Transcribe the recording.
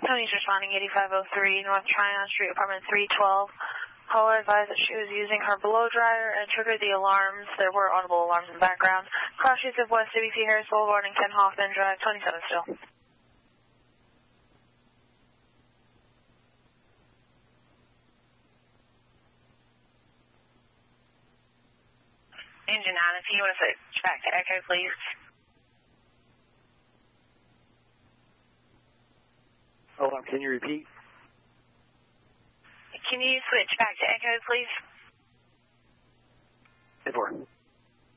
Tony's responding 8503 North Tryon Street, apartment 312. Caller advised that she was using her blow dryer and triggered the alarms. There were audible alarms in the background. Cross streets of West ABC Harris Boulevard and Ken Hoffman Drive, 27 still. Engine 9, if you want to switch back to Echo, please. Hold on, can you repeat? Can you switch back to Echo, please? 10-4.